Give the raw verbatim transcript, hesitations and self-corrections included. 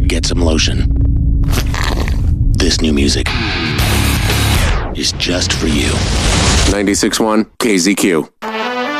get some lotion. This new music is just for you. ninety-six point one K Z Q.